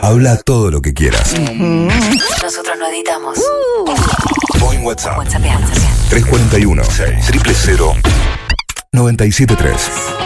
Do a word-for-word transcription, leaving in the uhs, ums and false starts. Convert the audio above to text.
Habla todo lo que quieras. Nosotros no editamos. Uh. O en WhatsApp. WhatsApp. tres cuatro uno, cero cero cero, nueve siete tres.